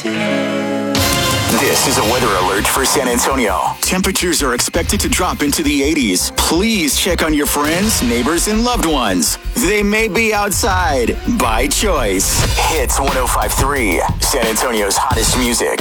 This is a weather alert for San Antonio. Temperatures are expected to drop into the 80s. Please check on your friends, neighbors, and loved ones. They may be outside by choice. Hits 105.3, San Antonio's hottest music.